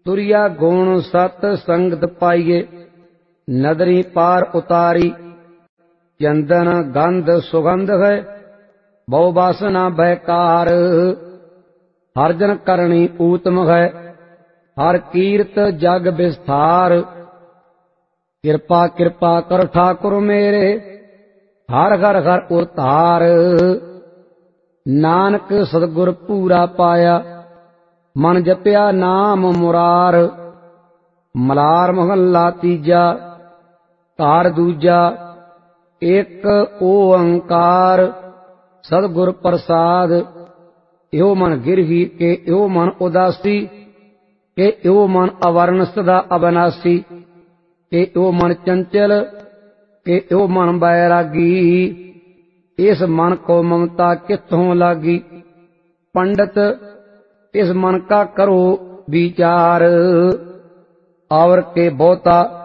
तुरिया गुण सत संगत पाइये, नदरी पार उतारी। चंदन गंध सुगंध है, बहु वासना बैकार। हर जन करणी ऊतम है, हर कीर्त जग विस्तार। कृपा कृपा कर ठाकुर मेरे, हर घर घर उतार। नानक सतगुर पूरा पाया, मन जपया नाम मुरार। मलार महला तीजा, कार दूजा, एक ओंकार। सतगुर प्रसाद, यो मन गिरही के यो मन उदासी। के यो मन अवर्ण सदा अविनाशी। के यो मन चंचल, के यो मन बैरागी। इस मन को ममता कित्थों लागी। पंडित इस मन का करो विचार, और के बहुता